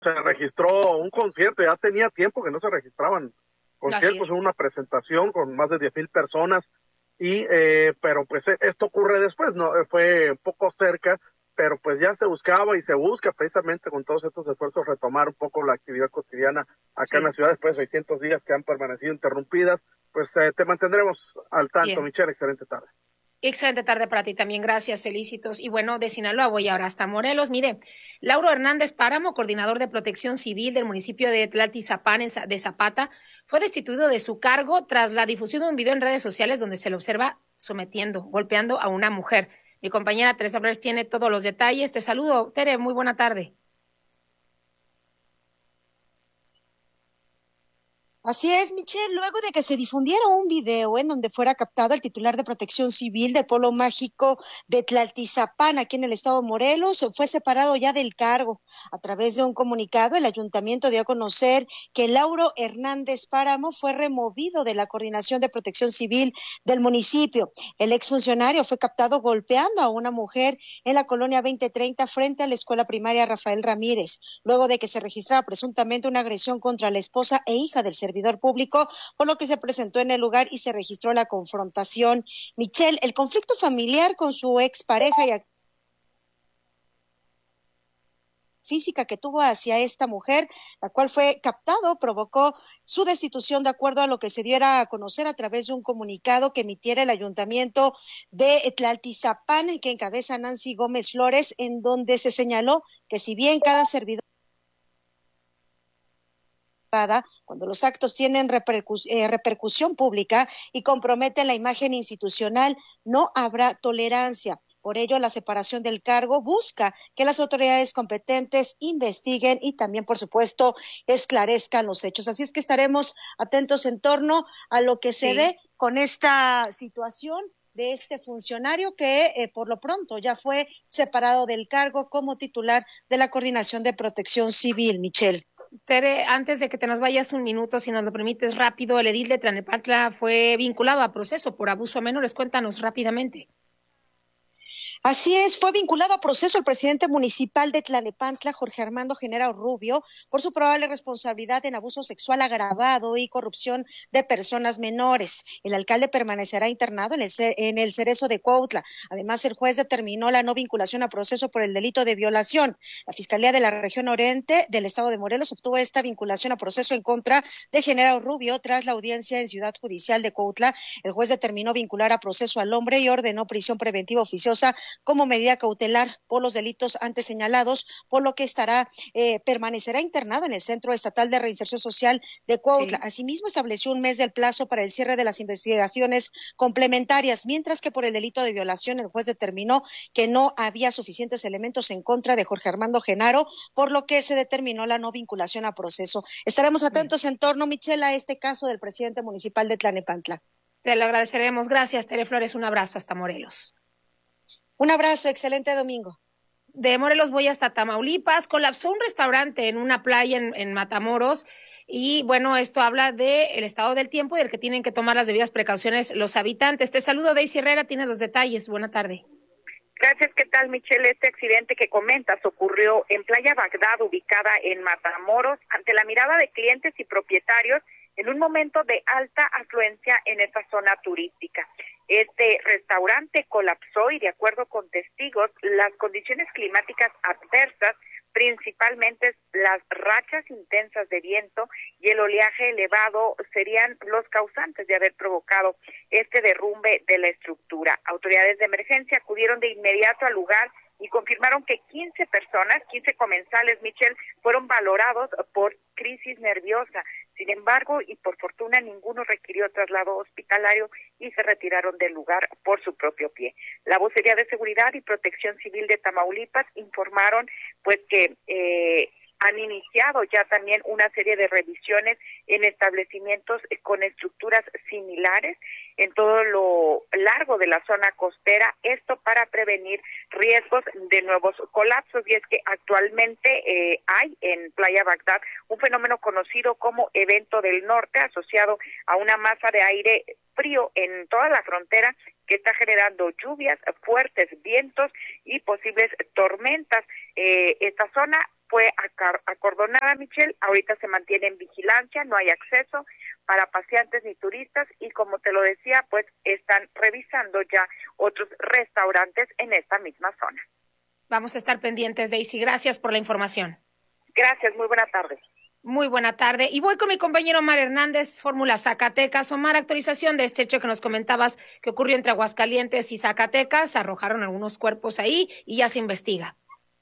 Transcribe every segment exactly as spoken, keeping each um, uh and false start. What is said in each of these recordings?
se registró un concierto, ya tenía tiempo que no se registraban conciertos, una presentación con más de diez mil personas, y eh, pero pues esto ocurre después, no fue un poco cerca, pero pues ya se buscaba y se busca precisamente con todos estos esfuerzos retomar un poco la actividad cotidiana acá sí. en la ciudad después de seiscientos días que han permanecido interrumpidas. Pues eh, te mantendremos al tanto. Bien. Michelle, excelente tarde. Excelente tarde para ti también, gracias, felicitos. Y bueno, de Sinaloa voy ahora hasta Morelos. Mire, Lauro Hernández Páramo, coordinador de Protección Civil del municipio de Tlaltizapán de Zapata, fue destituido de su cargo tras la difusión de un video en redes sociales donde se le observa sometiendo, golpeando a una mujer. Mi compañera Teresa Flores tiene todos los detalles. Te saludo, Tere, muy buena tarde. Así es, Michelle, luego de que se difundiera un video en donde fuera captado el titular de Protección Civil del pueblo mágico de Tlaltizapán, aquí en el estado de Morelos, fue separado ya del cargo. A través de un comunicado, el ayuntamiento dio a conocer que Lauro Hernández Páramo fue removido de la Coordinación de Protección Civil del municipio. El exfuncionario fue captado golpeando a una mujer en la colonia veinte treinta frente a la escuela primaria Rafael Ramírez, luego de que se registrara presuntamente una agresión contra la esposa e hija del servidor servidor público, por lo que se presentó en el lugar y se registró la confrontación. Michelle, el conflicto familiar con su expareja y física que tuvo hacia esta mujer, la cual fue captado, provocó su destitución de acuerdo a lo que se diera a conocer a través de un comunicado que emitiera el ayuntamiento de Tlaltizapán, que encabeza Nancy Gómez Flores, en donde se señaló que si bien cada servidor cuando los actos tienen repercus- eh, repercusión pública y comprometen la imagen institucional, no habrá tolerancia. Por ello, la separación del cargo busca que las autoridades competentes investiguen y también, por supuesto, esclarezcan los hechos. Así es que estaremos atentos en torno a lo que se sí. dé con esta situación de este funcionario que eh, por lo pronto ya fue separado del cargo como titular de la Coordinación de Protección Civil, Michelle. Tere, antes de que te nos vayas un minuto, si nos lo permites rápido, el edil de Tlalnepantla fue vinculado a proceso por abuso a menores. Cuéntanos rápidamente. Así es, fue vinculado a proceso el presidente municipal de Tlalnepantla, Jorge Armando Genaro Rubio, por su probable responsabilidad en abuso sexual agravado y corrupción de personas menores. El alcalde permanecerá internado en el, en el Cerezo de Cuautla. Además, el juez determinó la no vinculación a proceso por el delito de violación. La Fiscalía de la Región Oriente del Estado de Morelos obtuvo esta vinculación a proceso en contra de Genaro Rubio tras la audiencia en Ciudad Judicial de Cuautla. El juez determinó vincular a proceso al hombre y ordenó prisión preventiva oficiosa como medida cautelar por los delitos antes señalados, por lo que estará, eh, permanecerá internado en el Centro Estatal de Reinserción Social de Cuautla. Sí. Asimismo, estableció un mes del plazo para el cierre de las investigaciones complementarias, mientras que por el delito de violación el juez determinó que no había suficientes elementos en contra de Jorge Armando Genaro, por lo que se determinó la no vinculación a proceso. Estaremos atentos en torno, Michelle, a este caso del presidente municipal de Tlalnepantla. Te lo agradeceremos. Gracias, Tere Flores. Un abrazo hasta Morelos. Un abrazo, excelente domingo. De Morelos voy hasta Tamaulipas. Colapsó un restaurante en una playa en, en Matamoros y bueno, esto habla del estado del tiempo y del que tienen que tomar las debidas precauciones los habitantes. Te saludo, Daisy Herrera, tienes los detalles. Buena tarde. Gracias, ¿qué tal, Michelle? Este accidente que comentas ocurrió en Playa Bagdad, ubicada en Matamoros, ante la mirada de clientes y propietarios en un momento de alta afluencia en esta zona turística. Este restaurante colapsó y, de acuerdo con testigos, las condiciones climáticas adversas, principalmente las rachas intensas de viento y el oleaje elevado, serían los causantes de haber provocado este derrumbe de la estructura. Autoridades de emergencia acudieron de inmediato al lugar y confirmaron que quince personas, quince comensales, Michelle, fueron valorados por crisis nerviosa. Sin embargo, y por fortuna, ninguno requirió traslado hospitalario y se retiraron del lugar por su propio pie. La Vocería de Seguridad y Protección Civil de Tamaulipas informaron pues que eh, han iniciado ya también una serie de revisiones en establecimientos con estructuras similares en todo lo largo de la zona costera, esto para prevenir riesgos de nuevos colapsos. Y es que actualmente eh, hay en Playa Bagdad un fenómeno conocido como evento del norte, asociado a una masa de aire frío en toda la frontera que está generando lluvias, fuertes vientos y posibles tormentas. Eh, esta zona fue acordonada, Michelle. Ahorita se mantiene en vigilancia, no hay acceso para paseantes ni turistas y como te lo decía, pues están revisando ya otros restaurantes en esta misma zona. Vamos a estar pendientes, Daisy. Gracias por la información. Gracias, muy buena tarde. Muy buena tarde. Y voy con mi compañero Omar Hernández, Fórmula Zacatecas. Omar, actualización de este hecho que nos comentabas que ocurrió entre Aguascalientes y Zacatecas. Arrojaron algunos cuerpos ahí y ya se investiga.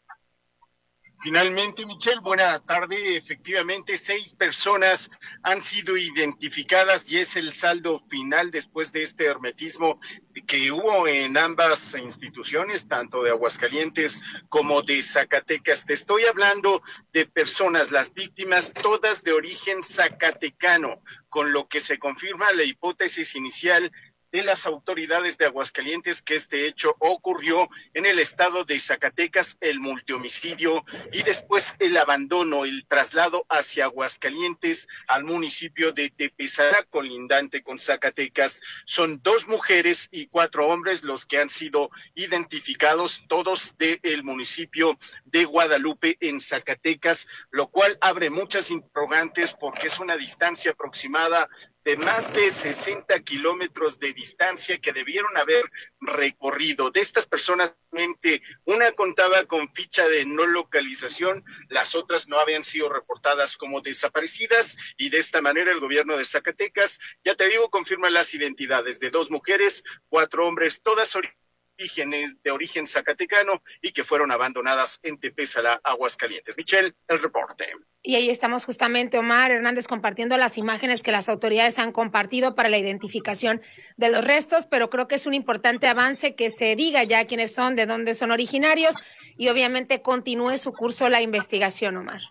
Finalmente, Michelle, buena tarde. Efectivamente, seis personas han sido identificadas y es el saldo final después de este hermetismo que hubo en ambas instituciones, tanto de Aguascalientes como de Zacatecas. Te estoy hablando de personas, las víctimas, todas de origen zacatecano, con lo que se confirma la hipótesis inicial de las autoridades de Aguascalientes que este hecho ocurrió en el estado de Zacatecas, el multihomicidio y después el abandono, el traslado hacia Aguascalientes al municipio de Tepezalá, colindante con Zacatecas. Son dos mujeres y cuatro hombres los que han sido identificados, todos del municipio de Guadalupe en Zacatecas, lo cual abre muchas interrogantes porque es una distancia aproximada de más de sesenta kilómetros de distancia que debieron haber recorrido. De estas personas, una contaba con ficha de no localización, las otras no habían sido reportadas como desaparecidas y de esta manera el gobierno de Zacatecas, ya te digo, confirma las identidades de dos mujeres, cuatro hombres, todas orígenes de origen zacatecano y que fueron abandonadas en Tepezalá, Aguascalientes. Michelle, el reporte. Y ahí estamos justamente, Omar Hernández, compartiendo las imágenes que las autoridades han compartido para la identificación de los restos, pero creo que es un importante avance que se diga ya quiénes son, de dónde son originarios y obviamente continúe su curso la investigación, Omar.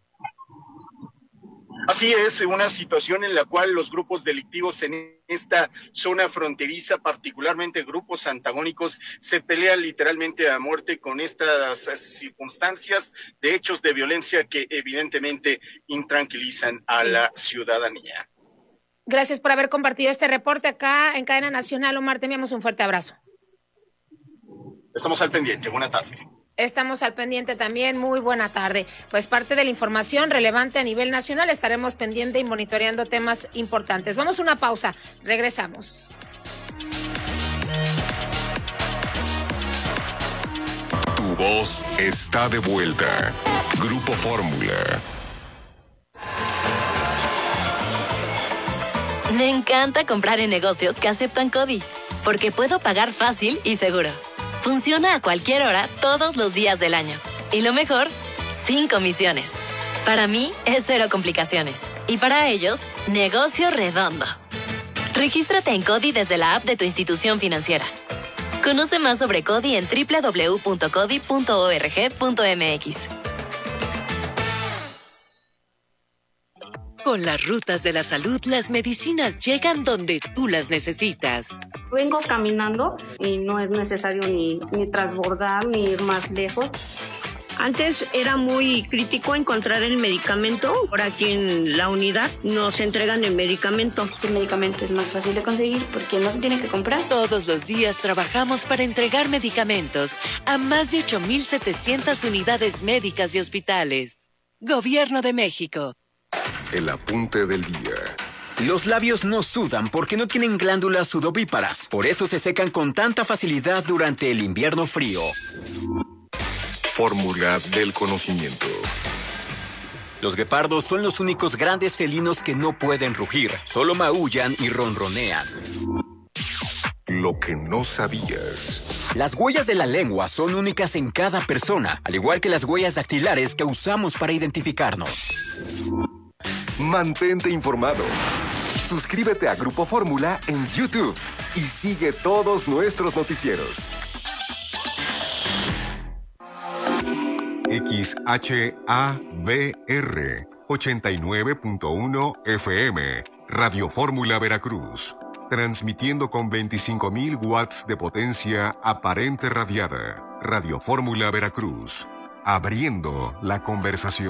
Así es, una situación en la cual los grupos delictivos en esta zona fronteriza, particularmente grupos antagónicos, se pelean literalmente a muerte con estas circunstancias de hechos de violencia que evidentemente intranquilizan a la ciudadanía. Gracias por haber compartido este reporte acá en Cadena Nacional, Omar. Te enviamos un fuerte abrazo. Estamos al pendiente. Buena tarde. Estamos al pendiente también. Muy buena tarde. Pues parte de la información relevante a nivel nacional. Estaremos pendiente y monitoreando temas importantes. Vamos a una pausa. Regresamos. Tu voz está de vuelta. Grupo Fórmula. Me encanta comprar en negocios que aceptan CODI, porque puedo pagar fácil y seguro. Funciona a cualquier hora, todos los días del año. Y lo mejor, sin comisiones. Para mí, es cero complicaciones. Y para ellos, negocio redondo. Regístrate en CODI desde la app de tu institución financiera. Conoce más sobre CODI en doble u doble u doble u punto codi punto org punto m x. Con las rutas de la salud, las medicinas llegan donde tú las necesitas. Vengo caminando y no es necesario ni, ni transbordar ni ir más lejos. Antes era muy crítico encontrar el medicamento. Por aquí en la unidad nos entregan el medicamento. El medicamento es más fácil de conseguir porque no se tiene que comprar. Todos los días trabajamos para entregar medicamentos a más de ocho mil setecientas unidades médicas y hospitales. Gobierno de México. El apunte del día. Los labios no sudan porque no tienen glándulas sudovíparas. Por eso se secan con tanta facilidad durante el invierno frío. Fórmula del conocimiento. Los guepardos son los únicos grandes felinos que no pueden rugir. Solo maullan y ronronean. Lo que no sabías. Las huellas de la lengua son únicas en cada persona, al igual que las huellas dactilares que usamos para identificarnos. Mantente informado. Suscríbete a Grupo Fórmula en YouTube y sigue todos nuestros noticieros. X H A V R ochenta y nueve punto uno F M, Radio Fórmula Veracruz, transmitiendo con veinticinco mil watts de potencia aparente radiada. Radio Fórmula Veracruz, abriendo la conversación.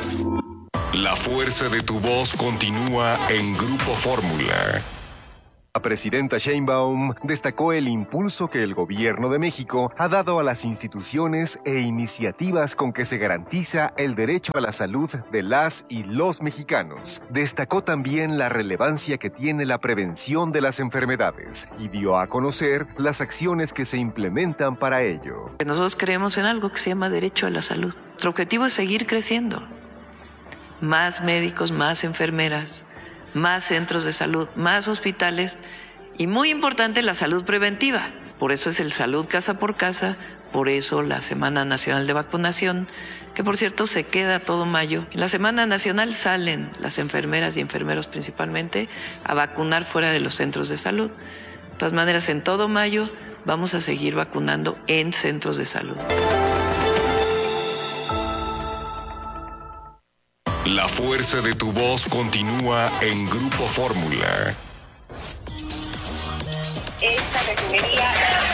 La fuerza de tu voz continúa en Grupo Fórmula. La presidenta Sheinbaum destacó el impulso que el gobierno de México ha dado a las instituciones e iniciativas con que se garantiza el derecho a la salud de las y los mexicanos. Destacó también la relevancia que tiene la prevención de las enfermedades y dio a conocer las acciones que se implementan para ello. Nosotros creemos en algo que se llama derecho a la salud. Nuestro objetivo es seguir creciendo. Más médicos, más enfermeras, más centros de salud, más hospitales y, muy importante, la salud preventiva. Por eso es el salud casa por casa, por eso la Semana Nacional de Vacunación, que por cierto se queda todo mayo. En la Semana Nacional salen las enfermeras y enfermeros principalmente a vacunar fuera de los centros de salud. De todas maneras, en todo mayo vamos a seguir vacunando en centros de salud. La fuerza de tu voz continúa en Grupo Fórmula. Esta refinería...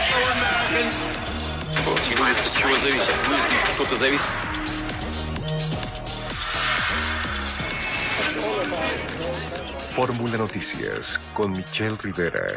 Fórmula Noticias con Michelle Rivera.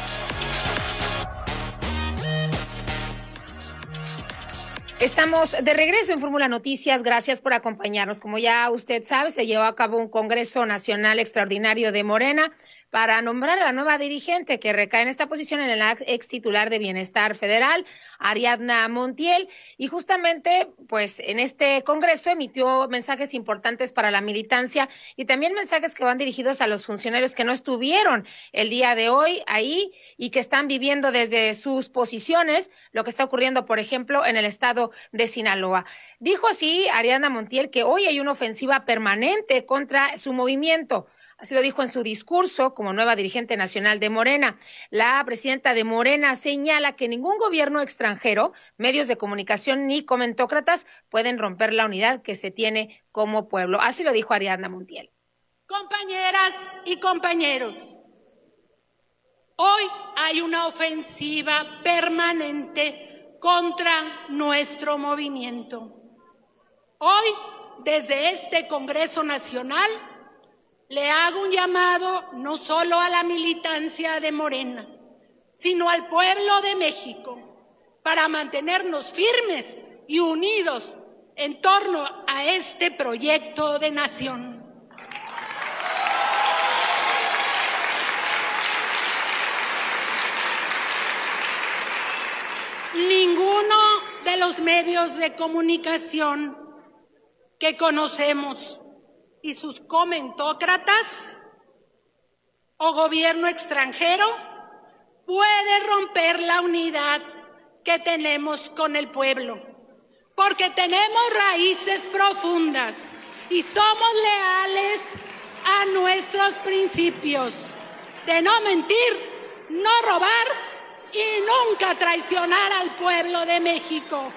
Estamos de regreso en Fórmula Noticias. Gracias por acompañarnos. Como ya usted sabe, se llevó a cabo un Congreso Nacional Extraordinario de Morena para nombrar a la nueva dirigente que recae en esta posición en el ex titular de Bienestar Federal, Ariadna Montiel, y justamente pues en este congreso emitió mensajes importantes para la militancia y también mensajes que van dirigidos a los funcionarios que no estuvieron el día de hoy ahí y que están viviendo desde sus posiciones lo que está ocurriendo, por ejemplo, en el estado de Sinaloa. Dijo así Ariadna Montiel que hoy hay una ofensiva permanente contra su movimiento. Así lo dijo en su discurso como nueva dirigente nacional de Morena. La presidenta de Morena señala que ningún gobierno extranjero, medios de comunicación ni comentócratas pueden romper la unidad que se tiene como pueblo. Así lo dijo Ariadna Montiel. Compañeras y compañeros, hoy hay una ofensiva permanente contra nuestro movimiento. Hoy, desde este Congreso Nacional, le hago un llamado no solo a la militancia de Morena, sino al pueblo de México, para mantenernos firmes y unidos en torno a este proyecto de nación. Ninguno de los medios de comunicación que conocemos y sus comentócratas o gobierno extranjero puede romper la unidad que tenemos con el pueblo, porque tenemos raíces profundas y somos leales a nuestros principios de no mentir, no robar y nunca traicionar al pueblo de México.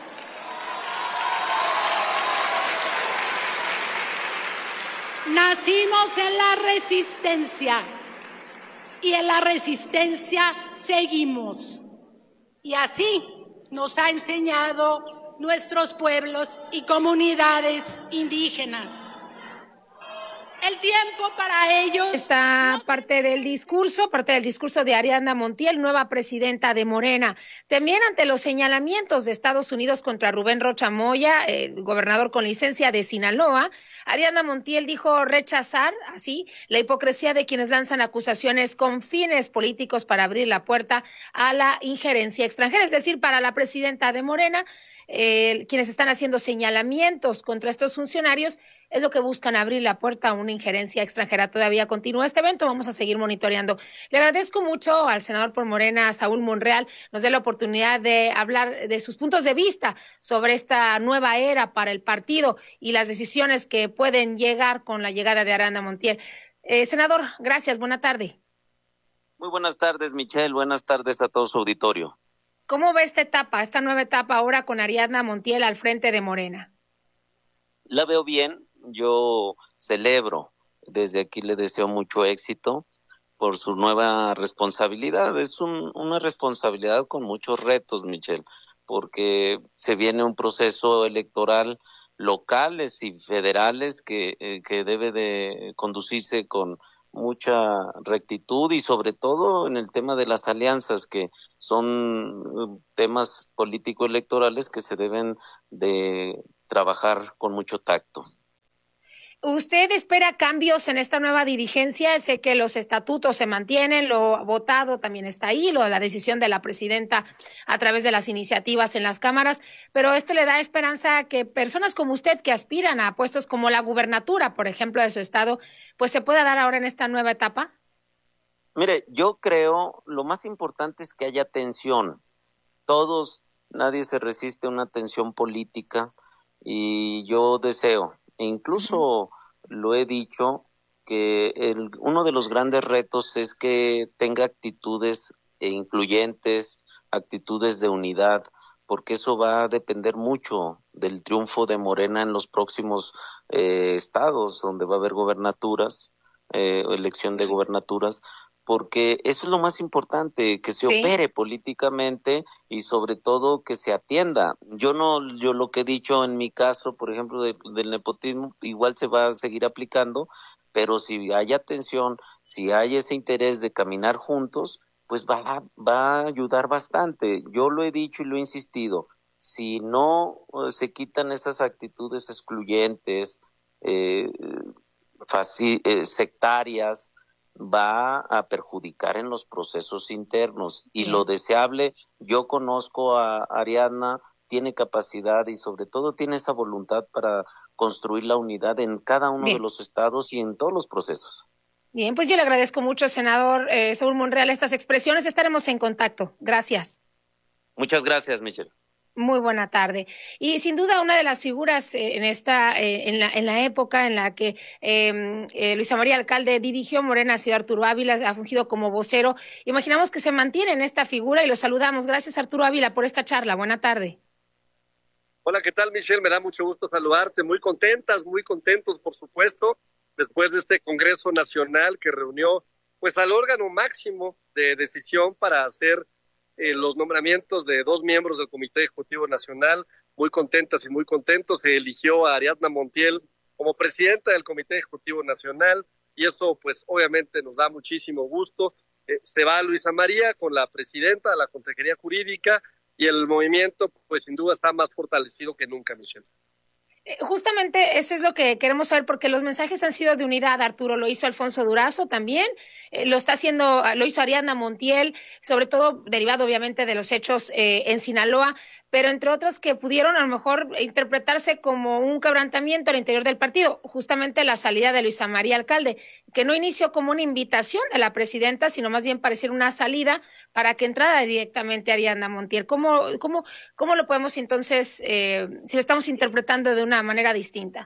Nacimos en la resistencia y en la resistencia seguimos. Y así nos ha enseñado nuestros pueblos y comunidades indígenas. El tiempo para ellos... Esta parte del discurso, parte del discurso de Ariadna Montiel, nueva presidenta de Morena. También ante los señalamientos de Estados Unidos contra Rubén Rocha Moya, el gobernador con licencia de Sinaloa, Ariadna Montiel dijo rechazar, así, la hipocresía de quienes lanzan acusaciones con fines políticos para abrir la puerta a la injerencia extranjera, es decir, para la presidenta de Morena, eh, quienes están haciendo señalamientos contra estos funcionarios, es lo que buscan, abrir la puerta a una injerencia extranjera. Todavía continúa este evento, vamos a seguir monitoreando. Le agradezco mucho al senador por Morena, Saúl Monreal, nos dé la oportunidad de hablar de sus puntos de vista sobre esta nueva era para el partido y las decisiones que pueden llegar con la llegada de Ariadna Montiel. Eh, senador, gracias, buena tarde. Muy buenas tardes, Michelle, buenas tardes a todo su auditorio. ¿Cómo ve esta etapa, esta nueva etapa ahora con Ariadna Montiel al frente de Morena? La veo bien, yo celebro, desde aquí le deseo mucho éxito por su nueva responsabilidad. Es un, una responsabilidad con muchos retos, Michelle, porque se viene un proceso electoral locales y federales que, eh, que debe de conducirse con mucha rectitud y sobre todo en el tema de las alianzas, que son temas político-electorales que se deben de trabajar con mucho tacto. ¿Usted espera cambios en esta nueva dirigencia? Sé que los estatutos se mantienen, lo votado también está ahí, lo de la decisión de la presidenta a través de las iniciativas en las cámaras, pero esto le da esperanza a que personas como usted que aspiran a puestos como la gubernatura, por ejemplo, de su estado, pues se pueda dar ahora en esta nueva etapa. Mire, yo creo lo más importante es que haya tensión. Todos, nadie se resiste a una tensión política y yo deseo, e incluso uh-huh. lo he dicho, que el, uno de los grandes retos es que tenga actitudes incluyentes, actitudes de unidad, porque eso va a depender mucho del triunfo de Morena en los próximos eh, estados, donde va a haber gobernaturas, eh, elección de gobernaturas, porque eso es lo más importante, que se sí. opere políticamente y sobre todo que se atienda. Yo no, yo lo que he dicho en mi caso, por ejemplo, de, del nepotismo, igual se va a seguir aplicando, pero si hay atención, si hay ese interés de caminar juntos, pues va a, va a ayudar bastante. Yo lo he dicho y lo he insistido, si no se quitan esas actitudes excluyentes, eh, faci- eh, sectarias, va a perjudicar en los procesos internos y sí. lo deseable, yo conozco a Ariadna, tiene capacidad y sobre todo tiene esa voluntad para construir la unidad en cada uno Bien. de los estados y en todos los procesos. Bien, pues yo le agradezco mucho, senador eh, Saúl Monreal, estas expresiones, estaremos en contacto. Gracias. Muchas gracias, Michelle. Muy buena tarde. Y sin duda una de las figuras eh, en esta eh, en la en la época en la que eh, eh, Luisa María Alcalde dirigió Morena ha sido Arturo Ávila, ha fungido como vocero. Imaginamos que se mantiene en esta figura y lo saludamos. Gracias, Arturo Ávila, por esta charla. Buena tarde. Hola, ¿qué tal, Michelle? Me da mucho gusto saludarte. Muy contentas, muy contentos, por supuesto, después de este Congreso Nacional que reunió pues al órgano máximo de decisión para hacer Eh, los nombramientos de dos miembros del Comité Ejecutivo Nacional. Muy contentas y muy contentos. Se eligió a Ariadna Montiel como presidenta del Comité Ejecutivo Nacional y eso pues obviamente nos da muchísimo gusto. Eh, se va Luisa María con la presidenta de la Consejería Jurídica y el movimiento pues sin duda está más fortalecido que nunca, Michelle. Justamente eso es lo que queremos saber, porque los mensajes han sido de unidad, Arturo. Lo hizo Alfonso Durazo también, eh, lo está haciendo, lo hizo Ariadna Montiel, sobre todo derivado obviamente de los hechos eh, en Sinaloa, pero entre otras que pudieron a lo mejor interpretarse como un quebrantamiento al interior del partido, justamente la salida de Luisa María Alcalde, que no inició como una invitación de la presidenta, sino más bien pareciera una salida para que entrara directamente Ariadna Montiel. ¿Cómo, cómo, cómo lo podemos entonces, eh, si lo estamos interpretando de una manera distinta?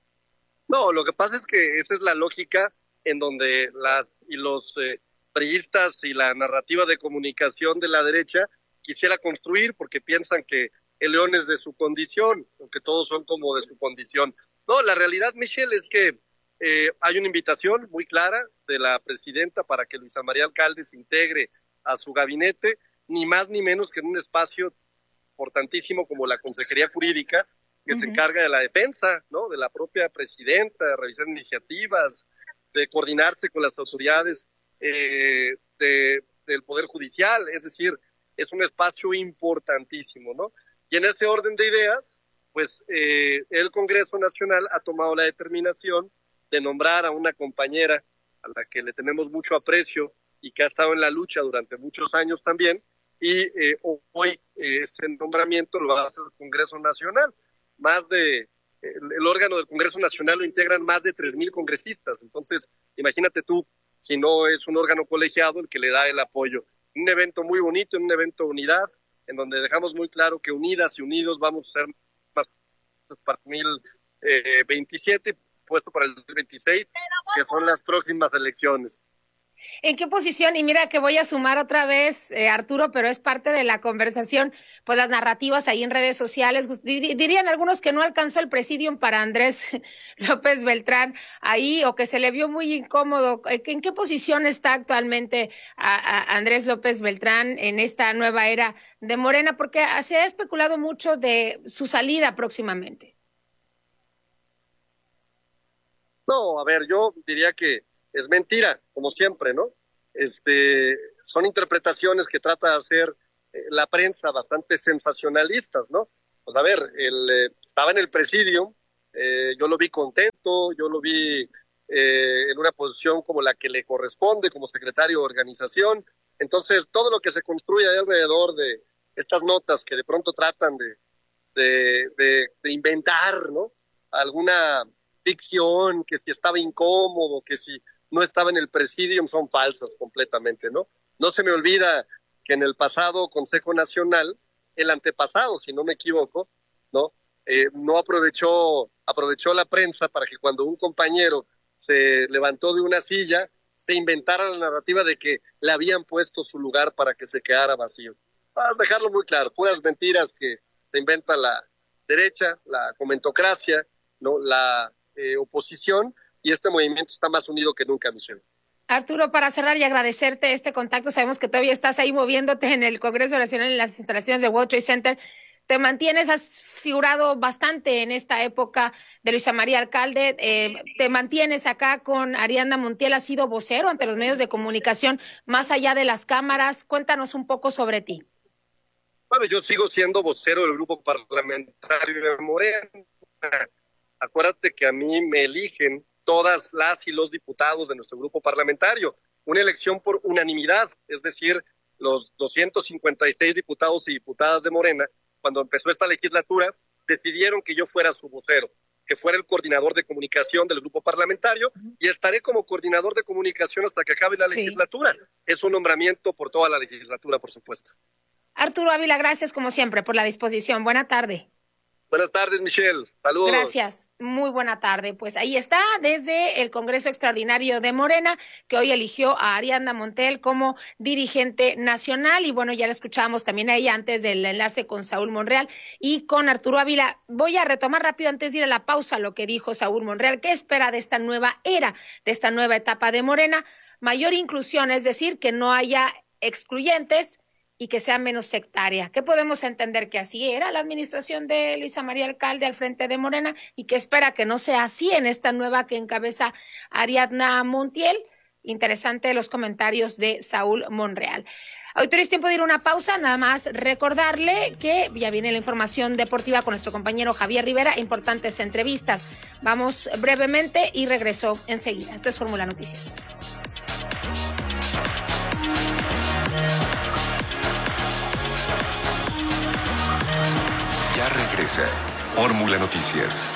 No, lo que pasa es que esa es la lógica en donde las y los eh, priistas y la narrativa de comunicación de la derecha quisiera construir, porque piensan que el león es de su condición, o que todos son como de su condición. No, la realidad, Michelle, es que eh, hay una invitación muy clara de la presidenta para que Luisa María Alcalde se integre a su gabinete, ni más ni menos que en un espacio importantísimo como la Consejería Jurídica, que uh-huh. se encarga de la defensa, ¿no?, de la propia presidenta, de revisar iniciativas, de coordinarse con las autoridades eh, de, del Poder Judicial, es decir, es un espacio importantísimo, ¿no? Y en ese orden de ideas, pues eh, el Congreso Nacional ha tomado la determinación de nombrar a una compañera a la que le tenemos mucho aprecio y que ha estado en la lucha durante muchos años también, y eh, hoy eh, ese nombramiento lo va a hacer el Congreso Nacional. Más de, el, el órgano del Congreso Nacional lo integran más de tres mil congresistas, entonces imagínate tú, si no es un órgano colegiado el que le da el apoyo. Un evento muy bonito, un evento de unidad, en donde dejamos muy claro que unidas y unidos vamos a ser más para el dos mil veintisiete, puesto para el dos mil veintiséis, que son las próximas elecciones. ¿En qué posición? Y mira que voy a sumar otra vez, eh, Arturo, pero es parte de la conversación, pues las narrativas ahí en redes sociales. Dir- dirían algunos que no alcanzó el presidium para Andrés López Beltrán ahí, o que se le vio muy incómodo. ¿En qué posición está actualmente a, a Andrés López Beltrán en esta nueva era de Morena? Porque se ha especulado mucho de su salida próximamente. No, a ver, yo diría que es mentira, como siempre, ¿no? Este, son interpretaciones que trata de hacer eh, la prensa bastante sensacionalistas, ¿no? Pues a ver, él eh, estaba en el presidium, eh, yo lo vi contento, yo lo vi eh, en una posición como la que le corresponde como secretario de organización. Entonces, todo lo que se construye alrededor de estas notas que de pronto tratan de, de, de, de inventar, ¿no? Alguna ficción, que si estaba incómodo, que si no estaba en el presidium, son falsas completamente, ¿no? No se me olvida que en el pasado Consejo Nacional, el antepasado, si no me equivoco, ¿no? Eh, no aprovechó, aprovechó la prensa para que cuando un compañero se levantó de una silla, se inventara la narrativa de que le habían puesto su lugar para que se quedara vacío. Vas a dejarlo muy claro, puras mentiras que se inventa la derecha, la comentocracia, ¿no? La eh, oposición, y este movimiento está más unido que nunca, Michelle. Arturo, para cerrar y agradecerte este contacto, sabemos que todavía estás ahí moviéndote en el Congreso Nacional en las instalaciones de World Trade Center. Te mantienes, has figurado bastante en esta época de Luisa María Alcalde, eh, te mantienes acá con Ariadna Montiel, has sido vocero ante los medios de comunicación, más allá de las cámaras. Cuéntanos un poco sobre ti. Bueno, yo sigo siendo vocero del grupo parlamentario de Morena. Acuérdate que a mí me eligen todas las y los diputados de nuestro grupo parlamentario. Una elección por unanimidad, es decir, los doscientos cincuenta y seis diputados y diputadas de Morena, cuando empezó esta legislatura, decidieron que yo fuera su vocero, que fuera el coordinador de comunicación del grupo parlamentario, y estaré como coordinador de comunicación hasta que acabe la sí. legislatura. Es un nombramiento por toda la legislatura, por supuesto. Arturo Ávila, gracias como siempre por la disposición. Buena tarde. Buenas tardes, Michelle. Saludos. Gracias. Muy buena tarde. Pues ahí está, desde el Congreso Extraordinario de Morena, que hoy eligió a Ariadna Montiel como dirigente nacional. Y bueno, ya la escuchábamos también a ella antes del enlace con Saúl Monreal y con Arturo Ávila. Voy a retomar rápido antes de ir a la pausa lo que dijo Saúl Monreal. ¿Qué espera de esta nueva era, de esta nueva etapa de Morena? Mayor inclusión, es decir, que no haya excluyentes y que sea menos sectaria. ¿Qué podemos entender? Que así era la administración de Luisa María Alcalde al frente de Morena y que espera que no sea así en esta nueva que encabeza Ariadna Montiel. Interesante los comentarios de Saúl Monreal. Hoy es tiempo de ir a una pausa, nada más recordarle que ya viene la información deportiva con nuestro compañero Javier Rivera, importantes entrevistas. Vamos brevemente y regreso enseguida. Esto es Fórmula Noticias. Ya regresa Fórmula Noticias.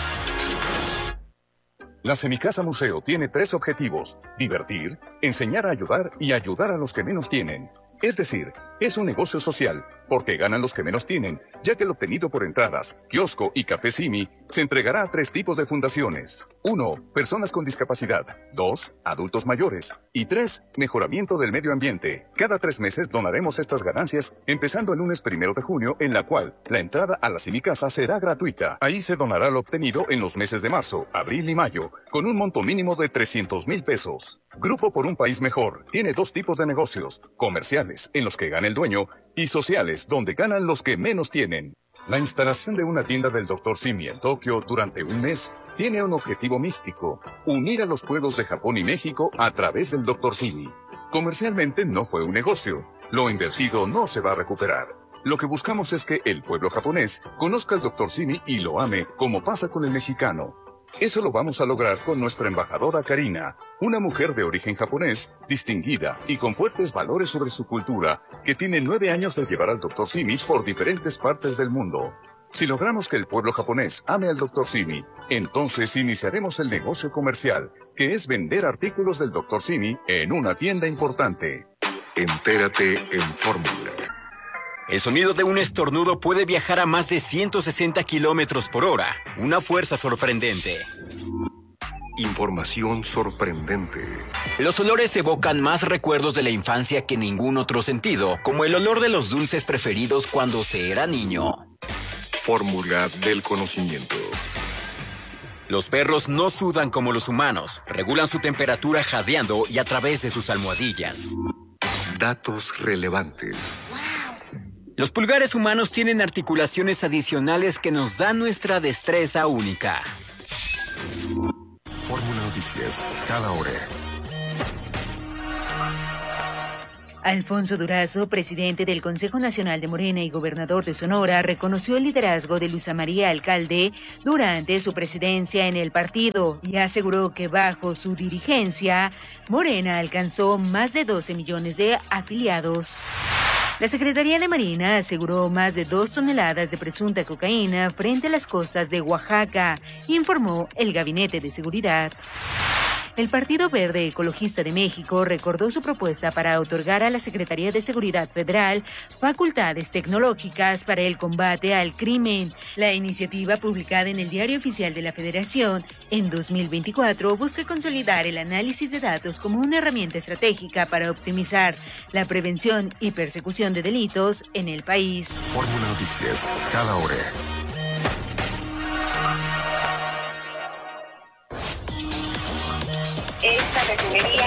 La Semicasa Museo tiene tres objetivos: divertir, enseñar a ayudar y ayudar a los que menos tienen. Es decir, es un negocio social, porque ganan los que menos tienen, ya que el obtenido por entradas, kiosco y café Simi se entregará a tres tipos de fundaciones. Uno, personas con discapacidad. Dos, adultos mayores. Y tres, mejoramiento del medio ambiente. Cada tres meses donaremos estas ganancias, empezando el lunes primero de junio, en la cual la entrada a la Semicasa será gratuita. Ahí se donará lo obtenido en los meses de marzo, abril y mayo, con un monto mínimo de trescientos mil pesos. Grupo por un País Mejor tiene dos tipos de negocios: comerciales, en los que gana el dueño, y sociales, donde ganan los que menos tienen. La instalación de una tienda del doctor Simi en Tokio durante un mes tiene un objetivo místico: unir a los pueblos de Japón y México a través del doctor Simi. Comercialmente no fue un negocio. Lo invertido no se va a recuperar. Lo que buscamos es que el pueblo japonés conozca al doctor Simi y lo ame, como pasa con el mexicano. Eso lo vamos a lograr con nuestra embajadora Karina, una mujer de origen japonés, distinguida y con fuertes valores sobre su cultura, que tiene nueve años de llevar al doctor Simi por diferentes partes del mundo. Si logramos que el pueblo japonés ame al doctor Simi, entonces iniciaremos el negocio comercial, que es vender artículos del doctor Simi en una tienda importante. Entérate en Fórmula. El sonido de un estornudo puede viajar a más de ciento sesenta kilómetros por hora. Una fuerza sorprendente. Información sorprendente. Los olores evocan más recuerdos de la infancia que ningún otro sentido, como el olor de los dulces preferidos cuando se era niño. Fórmula del conocimiento. Los perros no sudan como los humanos. Regulan su temperatura jadeando y a través de sus almohadillas. Datos relevantes. Los pulgares humanos tienen articulaciones adicionales que nos dan nuestra destreza única. Fórmula Fórmula Noticias, cada hora. Alfonso Durazo, presidente del Consejo Nacional de Morena y gobernador de Sonora, reconoció el liderazgo de Luisa María Alcalde durante su presidencia en el partido y aseguró que bajo su dirigencia, Morena alcanzó más de doce millones de afiliados. La Secretaría de Marina aseguró más de dos toneladas de presunta cocaína frente a las costas de Oaxaca, informó el Gabinete de Seguridad. El Partido Verde Ecologista de México recordó su propuesta para otorgar a la Secretaría de Seguridad Federal facultades tecnológicas para el combate al crimen. La iniciativa, publicada en el Diario Oficial de la Federación en dos mil veinticuatro, busca consolidar el análisis de datos como una herramienta estratégica para optimizar la prevención y persecución de delitos en el país. Fórmula Noticias, cada hora. Esta refinería.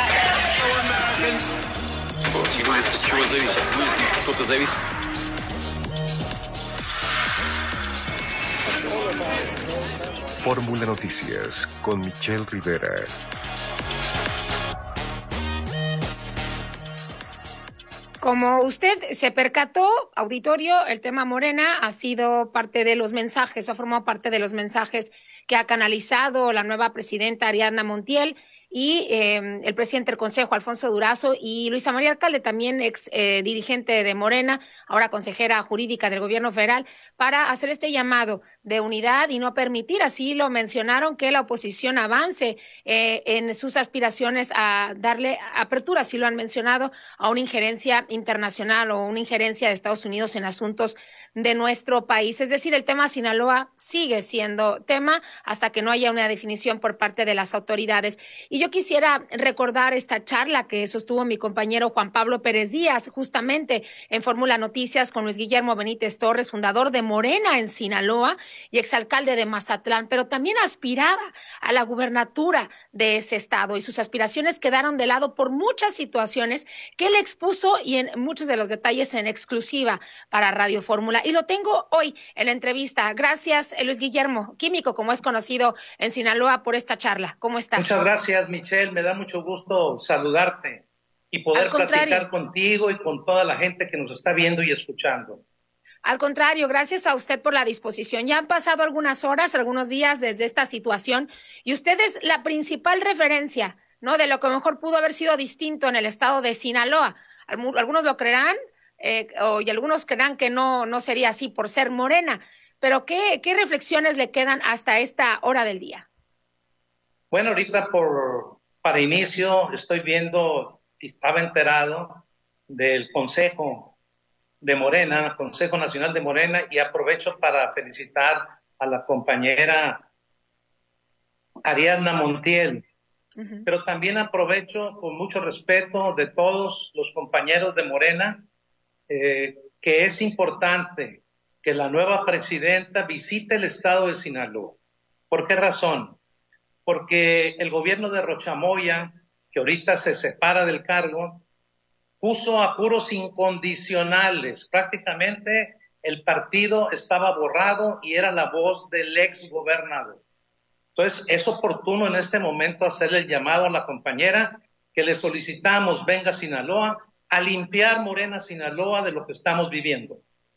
Fórmula Noticias con Michelle Rivera. Como usted se percató, auditorio, el tema Morena ha sido parte de los mensajes, ha formado parte de los mensajes que ha canalizado la nueva presidenta Ariadna Montiel y eh, el presidente del Consejo, Alfonso Durazo, y Luisa María Alcalde, también ex eh, dirigente de Morena, ahora consejera jurídica del gobierno federal, para hacer este llamado de unidad y no permitir, así lo mencionaron, que la oposición avance eh, en sus aspiraciones a darle apertura, así lo han mencionado, a una injerencia internacional o una injerencia de Estados Unidos en asuntos de nuestro país. Es decir, el tema Sinaloa sigue siendo tema hasta que no haya una definición por parte de las autoridades. Y yo quisiera recordar esta charla que sostuvo mi compañero Juan Pablo Pérez Díaz, justamente en Fórmula Noticias, con Luis Guillermo Benítez Torres, fundador de Morena en Sinaloa y exalcalde de Mazatlán, pero también aspiraba a la gubernatura de ese estado y sus aspiraciones quedaron de lado por muchas situaciones que él expuso y en muchos de los detalles en exclusiva para Radio Fórmula. Y lo tengo hoy en la entrevista. Gracias, Luis Guillermo, químico, como es conocido en Sinaloa, por esta charla. ¿Cómo estás? Muchas gracias, Michelle. Me da mucho gusto saludarte y poder platicar contigo y con toda la gente que nos está viendo y escuchando. Al contrario, gracias a usted por la disposición. Ya han pasado algunas horas, algunos días desde esta situación y usted es la principal referencia, ¿no?, de lo que mejor pudo haber sido distinto en el estado de Sinaloa. Algunos lo creerán, Eh, oh, y algunos creerán que no, no sería así por ser Morena, pero ¿qué, qué reflexiones le quedan hasta esta hora del día? Bueno, ahorita por para inicio estoy viendo, estaba enterado del Consejo de Morena, Consejo Nacional de Morena, y aprovecho para felicitar a la compañera Ariadna Montiel, uh-huh. Pero también aprovecho con mucho respeto de todos los compañeros de Morena, Eh, que es importante que la nueva presidenta visite el estado de Sinaloa. ¿Por qué razón? Porque el gobierno de Rochamoya, que ahorita se separa del cargo, puso apuros incondicionales. Prácticamente el partido estaba borrado y era la voz del ex gobernador. Entonces es oportuno en este momento hacerle el llamado a la compañera que le solicitamos venga a Sinaloa a limpiar Morena Sinaloa de lo que estamos viviendo.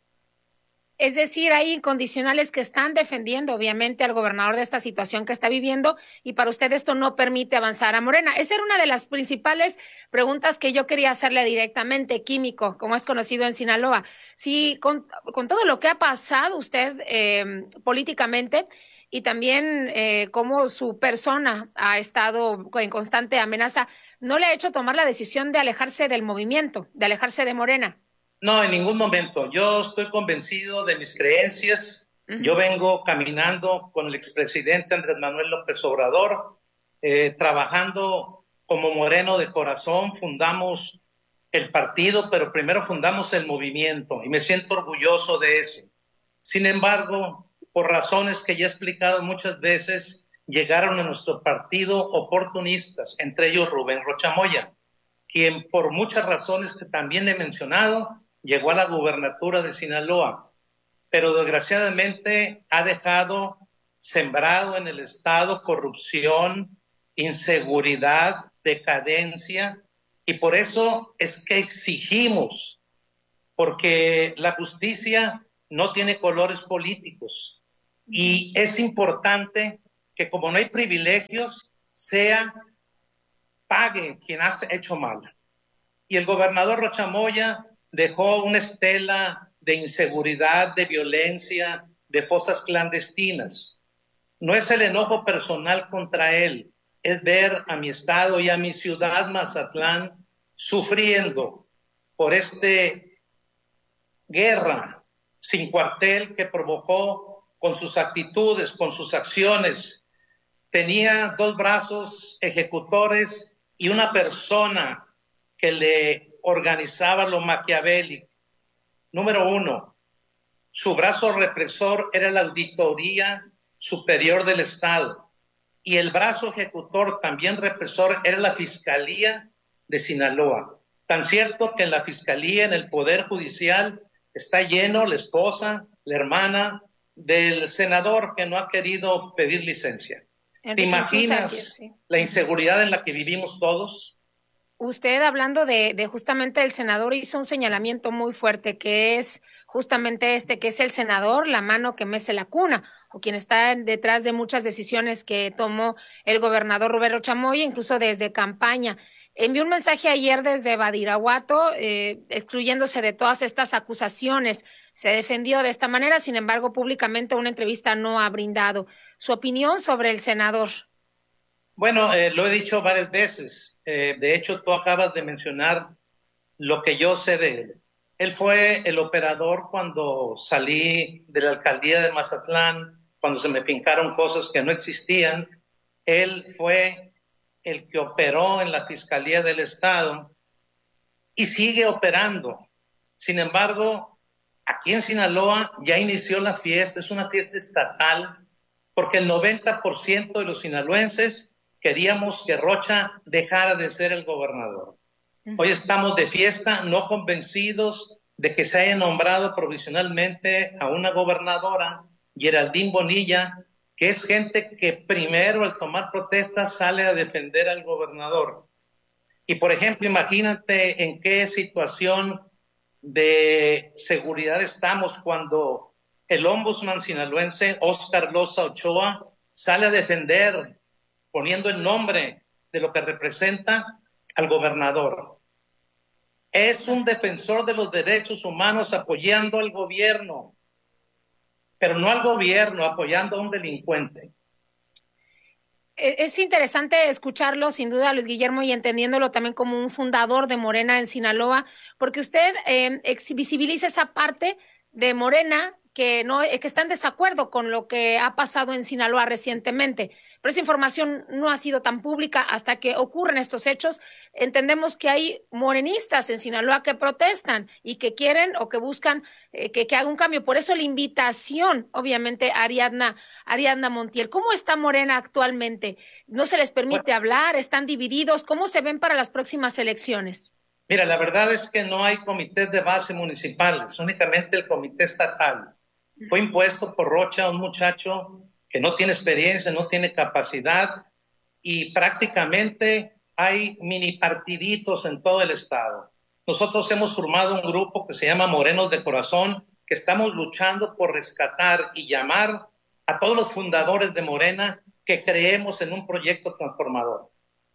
Es decir, hay incondicionales que están defendiendo obviamente al gobernador de esta situación que está viviendo y para usted esto no permite avanzar a Morena. Esa era una de las principales preguntas que yo quería hacerle directamente, químico, como es conocido en Sinaloa. Si con, con todo lo que ha pasado usted eh, políticamente y también eh, cómo su persona ha estado en constante amenaza, ¿no le ha hecho tomar la decisión de alejarse del movimiento, de alejarse de Morena? No, en ningún momento. Yo estoy convencido de mis creencias. Uh-huh. Yo vengo caminando con el expresidente Andrés Manuel López Obrador, eh, trabajando como moreno de corazón. Fundamos el partido, pero primero fundamos el movimiento y me siento orgulloso de eso. Sin embargo, por razones que ya he explicado muchas veces, llegaron a nuestro partido oportunistas, entre ellos Rubén Rochamoya, quien por muchas razones que también he mencionado, llegó a la gubernatura de Sinaloa, pero desgraciadamente ha dejado sembrado en el estado corrupción inseguridad, decadencia, y por eso es que exigimos, porque la justicia no tiene colores políticos y es importante que como no hay privilegios, sea pague quien ha hecho mal. Y el gobernador Rocha Moya dejó una estela de inseguridad, de violencia, de fosas clandestinas. No es el enojo personal contra él, es ver a mi estado y a mi ciudad, Mazatlán, sufriendo por este guerra sin cuartel que provocó con sus actitudes, con sus acciones. Tenía dos brazos ejecutores y una persona que le organizaba lo maquiavélico. Número uno, su brazo represor era la Auditoría Superior del Estado y el brazo ejecutor, también represor, era la Fiscalía de Sinaloa. Tan cierto que en la Fiscalía, en el Poder Judicial, está lleno la esposa, la hermana del senador que no ha querido pedir licencia. Enrique, ¿te imaginas Susa, sí. la inseguridad en la que vivimos todos? Usted, hablando de, de justamente el senador, hizo un señalamiento muy fuerte, que es justamente este, que es el senador, la mano que mece la cuna, o quien está detrás de muchas decisiones que tomó el gobernador Rubén Rocha Moya, incluso desde campaña. Envió un mensaje ayer desde Badiraguato, eh, excluyéndose de todas estas acusaciones. Se defendió de esta manera, sin embargo, públicamente una entrevista no ha brindado. ¿Su opinión sobre el senador? Bueno, eh, lo he dicho varias veces. Eh, de hecho, tú acabas de mencionar lo que yo sé de él. Él fue el operador cuando salí de la alcaldía de Mazatlán, cuando se me fincaron cosas que no existían. Él fue el que operó en la Fiscalía del Estado y sigue operando. Sin embargo, aquí en Sinaloa ya inició la fiesta, es una fiesta estatal, porque el noventa por ciento de los sinaloenses queríamos que Rocha dejara de ser el gobernador. Hoy estamos de fiesta, no convencidos de que se haya nombrado provisionalmente a una gobernadora, Geraldine Bonilla, que es gente que primero al tomar protestas sale a defender al gobernador. Y por ejemplo, imagínate en qué situación de seguridad estamos cuando el ombudsman sinaloense, Óscar Loza Ochoa, sale a defender, poniendo el nombre de lo que representa al gobernador. Es un defensor de los derechos humanos apoyando al gobierno, pero no al gobierno, apoyando a un delincuente. Es interesante escucharlo, sin duda, Luis Guillermo, y entendiéndolo también como un fundador de Morena en Sinaloa, porque usted eh, visibiliza esa parte de Morena que no que está en desacuerdo con lo que ha pasado en Sinaloa recientemente. Pero esa información no ha sido tan pública hasta que ocurren estos hechos. Entendemos que hay morenistas en Sinaloa que protestan y que quieren o que buscan eh, que, que haga un cambio. Por eso la invitación, obviamente, a Ariadna, Ariadna Montiel. ¿Cómo está Morena actualmente? ¿No se les permite bueno, hablar? ¿Están divididos? ¿Cómo se ven para las próximas elecciones? Mira, la verdad es que no hay comités de base municipales, únicamente el comité estatal. Fue impuesto por Rocha, un muchacho que no tiene experiencia, no tiene capacidad, y prácticamente hay mini partiditos en todo el estado. Nosotros hemos formado un grupo que se llama Morenos de Corazón, que estamos luchando por rescatar y llamar a todos los fundadores de Morena que creemos en un proyecto transformador.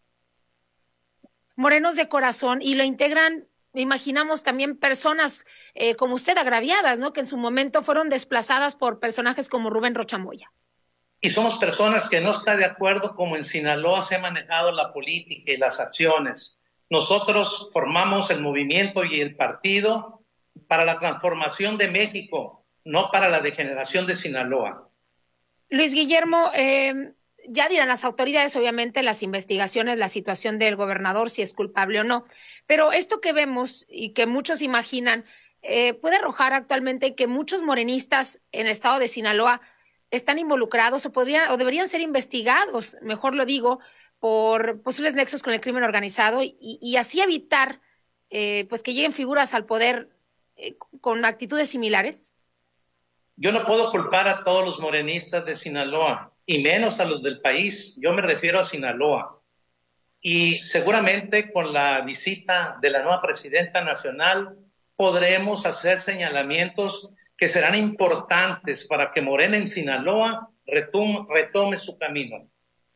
Morenos de Corazón, y lo integran, imaginamos también personas eh, como usted, agraviadas, ¿no? Que en su momento fueron desplazadas por personajes como Rubén Rocha Moya. Y somos personas que no están de acuerdo como en Sinaloa se ha manejado la política y las acciones. Nosotros formamos el movimiento y el partido para la transformación de México, no para la degeneración de Sinaloa. Luis Guillermo, eh, ya dirán las autoridades, obviamente, las investigaciones, la situación del gobernador, si es culpable o no. Pero esto que vemos y que muchos imaginan, eh, puede arrojar actualmente que muchos morenistas en el estado de Sinaloa están involucrados o podrían o deberían ser investigados, mejor lo digo, por posibles nexos con el crimen organizado y, y así evitar eh, pues que lleguen figuras al poder eh, con actitudes similares. Yo no puedo culpar a todos los morenistas de Sinaloa. y menos a los del país. Yo me refiero a Sinaloa. Y seguramente con la visita de la nueva presidenta nacional podremos hacer señalamientos que serán importantes para que Morena en Sinaloa retome, retome su camino.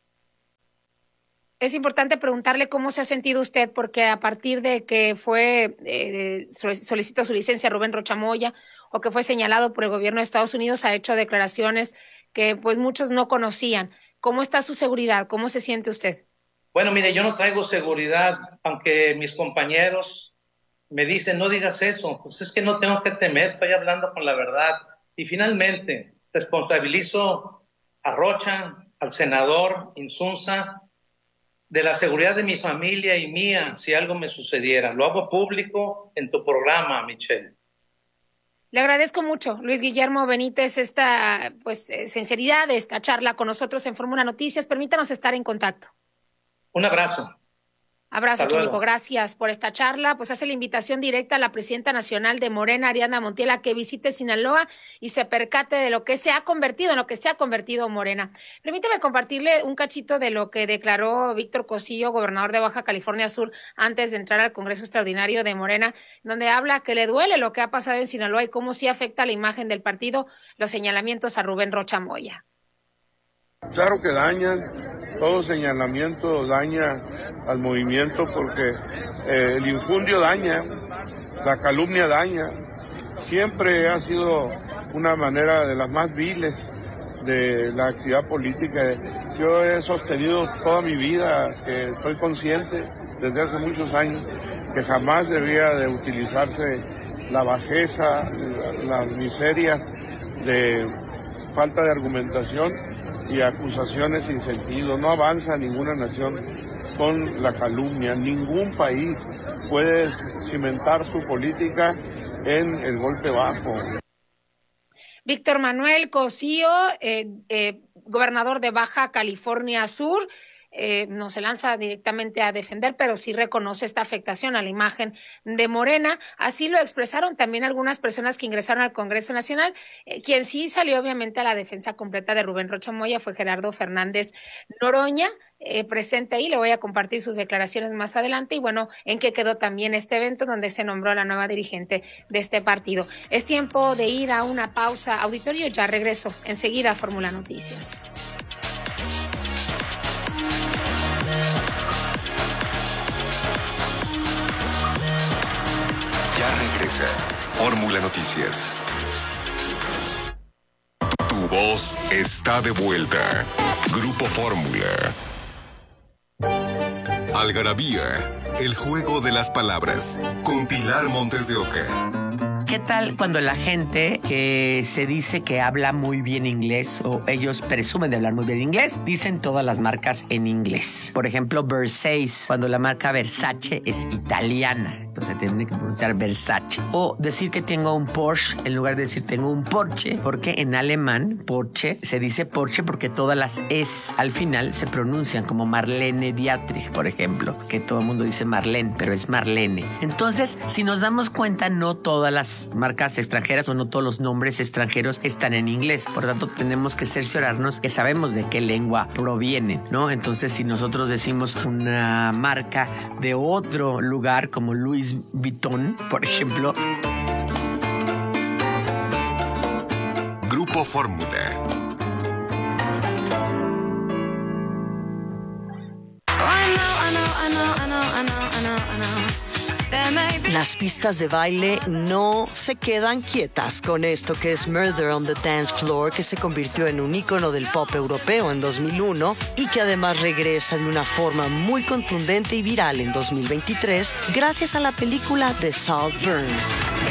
Es importante preguntarle cómo se ha sentido usted, porque a partir de que fue eh, solicitó su licencia Rubén Rocha Moya, o que fue señalado por el gobierno de Estados Unidos, ha hecho declaraciones que pues muchos no conocían. ¿Cómo está su seguridad? ¿Cómo se siente usted? Bueno, mire, yo no traigo seguridad, aunque mis compañeros me dicen, no digas eso. Pues es que no tengo que temer, estoy hablando con la verdad. Y finalmente, responsabilizo a Rocha, al senador Insunza, de la seguridad de mi familia y mía si algo me sucediera. Lo hago público en tu programa, Michelle. Le agradezco mucho, Luis Guillermo Benítez, esta pues sinceridad de esta charla con nosotros en Fórmula Noticias. Permítanos estar en contacto. Un abrazo. Abrazo, Químico. Gracias por esta charla. Pues hace la invitación directa a la presidenta nacional de Morena, Ariadna Montiel, a que visite Sinaloa y se percate de lo que se ha convertido, en lo que se ha convertido Morena. Permítame compartirle un cachito de lo que declaró Víctor Cosío, gobernador de Baja California Sur, antes de entrar al Congreso Extraordinario de Morena, donde habla que le duele lo que ha pasado en Sinaloa y cómo sí afecta la imagen del partido, los señalamientos a Rubén Rocha Moya. Claro que dañan. Todo señalamiento daña al movimiento porque eh, el infundio daña, la calumnia daña. Siempre ha sido una manera de las más viles de la actividad política. Yo he sostenido toda mi vida, que estoy consciente desde hace muchos años, que jamás debía de utilizarse la bajeza, las miserias de falta de argumentación y acusaciones sin sentido. No avanza ninguna nación con la calumnia. Ningún país puede cimentar su política en el golpe bajo. Víctor Manuel Cosío, eh, eh, gobernador de Baja California Sur, Eh, no se lanza directamente a defender, pero sí reconoce esta afectación a la imagen de Morena. Así lo expresaron también algunas personas que ingresaron al Congreso Nacional. Eh, quien sí salió obviamente a la defensa completa de Rubén Rocha Moya fue Gerardo Fernández Noroña, eh, presente ahí. Le voy a compartir sus declaraciones más adelante. Y bueno, en qué quedó también este evento donde se nombró a la nueva dirigente de este partido. Es tiempo de ir a una pausa, auditorio. Ya regreso enseguida a Fórmula Noticias. Ya regresa Fórmula Noticias. Tu voz está de vuelta. Grupo Fórmula. Algarabía, el juego de las palabras. Con Pilar Montes de Oca. ¿Qué tal cuando la gente que se dice que habla muy bien inglés o ellos presumen de hablar muy bien inglés, dicen todas las marcas en inglés? Por ejemplo, Versace, cuando la marca Versace es italiana, entonces tienen que pronunciar Versace. O decir que tengo un Porsche en lugar de decir tengo un Porsche, porque en alemán Porsche se dice Porsche porque todas las es al final se pronuncian como Marlene Dietrich, por ejemplo, que todo el mundo dice Marlene, pero es Marlene. Entonces, si nos damos cuenta, no todas las marcas extranjeras o no todos los nombres extranjeros están en inglés. Por tanto, tenemos que cerciorarnos que sabemos de qué lengua provienen, ¿no? Entonces, si nosotros decimos una marca de otro lugar como Louis Vuitton, por ejemplo. Grupo Fórmula. Las pistas de baile no se quedan quietas con esto que es Murder on the Dance Floor, que se convirtió en un ícono del pop europeo en dos mil uno y que además regresa de una forma muy contundente y viral en dos mil veintitrés gracias a la película The Saltburn.